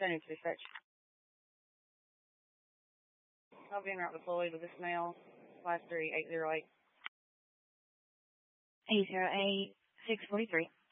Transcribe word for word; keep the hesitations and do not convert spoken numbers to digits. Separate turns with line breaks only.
Sending to dispatch. I'll be en route deployed with this male, five three eight zero eight.
eight zero eight, six forty-three.